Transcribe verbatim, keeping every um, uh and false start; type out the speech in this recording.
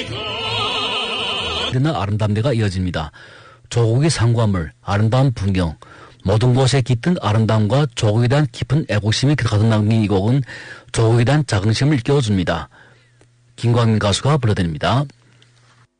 그러나 아름담대가 이어집니다. 조국의 상과물, 아름다운 풍경, 모든 곳에 깃든 아름다움과 조국에 대한 깊은 애국심이 가득 담긴 이 곡은 조국에 대한 자긍심을 일깨워줍니다. 김광민 가수가 불러드립니다.